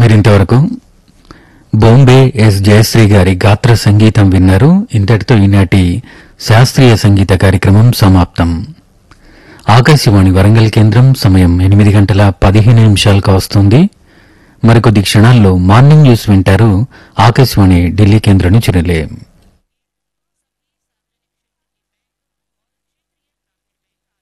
మీరింతవరకు బాంబే ఎస్ జయశ్రీ గారి గాత్ర సంగీతం విన్నారు. ఇంతటితో ఈనాటి శాస్త్రీయ సంగీత కార్యక్రమం సమాప్తం. ఆకాశవాణి వరంగల్ కేంద్రం సమయం 8:15 వస్తుంది. మరికొద్ది క్షణాల్లో మార్నింగ్ న్యూస్ వింటారు. ఆకాశవాణి ఢిల్లీ కేంద్రం నుంచి రిలే.